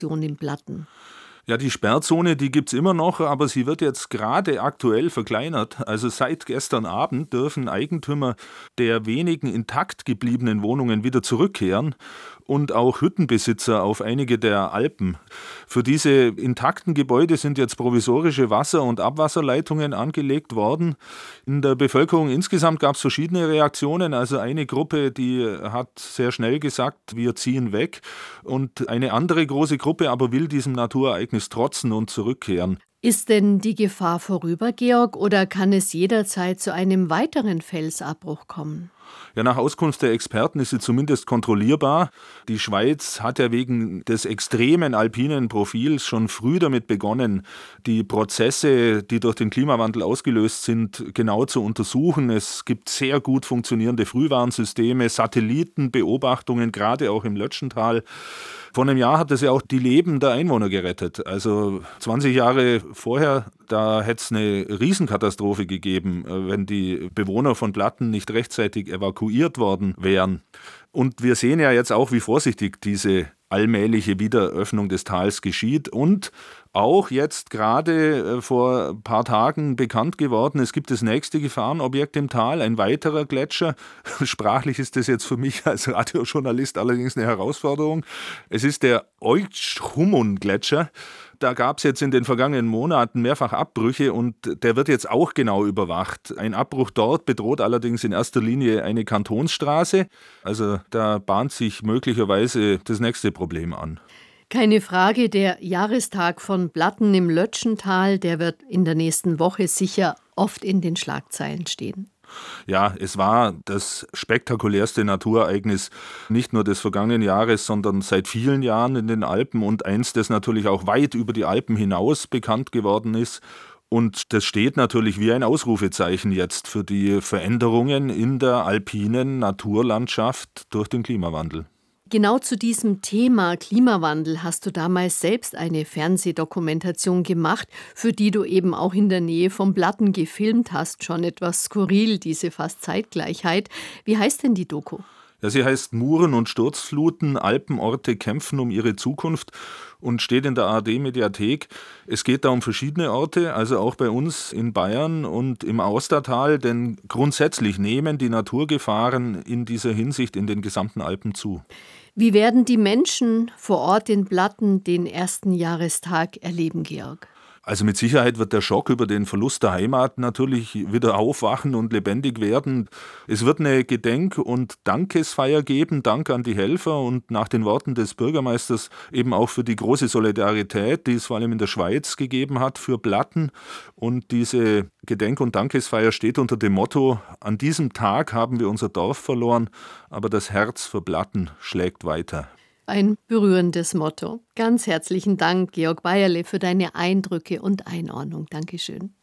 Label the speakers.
Speaker 1: in Platten?
Speaker 2: Ja, die Sperrzone, die gibt's immer noch, aber sie wird jetzt gerade aktuell verkleinert. Also seit gestern Abend dürfen Eigentümer der wenigen intakt gebliebenen Wohnungen wieder zurückkehren und auch Hüttenbesitzer auf einige der Alpen. Für diese intakten Gebäude sind jetzt provisorische Wasser- und Abwasserleitungen angelegt worden. In der Bevölkerung insgesamt gab es verschiedene Reaktionen. Also eine Gruppe, die hat sehr schnell gesagt, wir ziehen weg. Und eine andere große Gruppe aber will diesem Naturereignis trotzen und zurückkehren.
Speaker 1: Ist denn die Gefahr vorüber, Georg, oder kann es jederzeit zu einem weiteren Felsabbruch kommen?
Speaker 2: Ja, nach Auskunft der Experten ist sie zumindest kontrollierbar. Die Schweiz hat ja wegen des extremen alpinen Profils schon früh damit begonnen, die Prozesse, die durch den Klimawandel ausgelöst sind, genau zu untersuchen. Es gibt sehr gut funktionierende Frühwarnsysteme, Satellitenbeobachtungen, gerade auch im Lötschental. Vor einem Jahr hat es ja auch die Leben der Einwohner gerettet. Also 20 Jahre vorher, da hätte es eine Riesenkatastrophe gegeben, wenn die Bewohner von Platten nicht rechtzeitig evakuiert worden wären. Und wir sehen ja jetzt auch, wie vorsichtig diese allmähliche Wiederöffnung des Tals geschieht. Und auch jetzt gerade vor ein paar Tagen bekannt geworden, es gibt das nächste Gefahrenobjekt im Tal, ein weiterer Gletscher. Sprachlich ist das jetzt für mich als Radiojournalist allerdings eine Herausforderung. Es ist der Oichhumun-Gletscher. Da gab es jetzt in den vergangenen Monaten mehrfach Abbrüche und der wird jetzt auch genau überwacht. Ein Abbruch dort bedroht allerdings in erster Linie eine Kantonsstraße. Also da bahnt sich möglicherweise das nächste Problem an.
Speaker 1: Keine Frage, der Jahrestag von Platten im Lötschental, der wird in der nächsten Woche sicher oft in den Schlagzeilen stehen.
Speaker 2: Ja, es war das spektakulärste Naturereignis nicht nur des vergangenen Jahres, sondern seit vielen Jahren in den Alpen und eins, das natürlich auch weit über die Alpen hinaus bekannt geworden ist. Und das steht natürlich wie ein Ausrufezeichen jetzt für die Veränderungen in der alpinen Naturlandschaft durch den Klimawandel.
Speaker 1: Genau zu diesem Thema Klimawandel hast du damals selbst eine Fernsehdokumentation gemacht, für die du eben auch in der Nähe von Platten gefilmt hast. Schon etwas skurril, diese fast Zeitgleichheit. Wie heißt denn die Doku?
Speaker 2: Ja, sie heißt Muren und Sturzfluten, Alpenorte kämpfen um ihre Zukunft und steht in der ARD-Mediathek. Es geht da um verschiedene Orte, also auch bei uns in Bayern und im Austertal, denn grundsätzlich nehmen die Naturgefahren in dieser Hinsicht in den gesamten Alpen zu.
Speaker 1: Wie werden die Menschen vor Ort in Platten den ersten Jahrestag erleben, Georg?
Speaker 2: Also mit Sicherheit wird der Schock über den Verlust der Heimat natürlich wieder aufwachen und lebendig werden. Es wird eine Gedenk- und Dankesfeier geben, Dank an die Helfer und nach den Worten des Bürgermeisters eben auch für die große Solidarität, die es vor allem in der Schweiz gegeben hat für Platten. Und diese Gedenk- und Dankesfeier steht unter dem Motto: An diesem Tag haben wir unser Dorf verloren, aber das Herz für Platten schlägt weiter.
Speaker 1: Ein berührendes Motto. Ganz herzlichen Dank, Georg Bayerle, für deine Eindrücke und Einordnung. Dankeschön.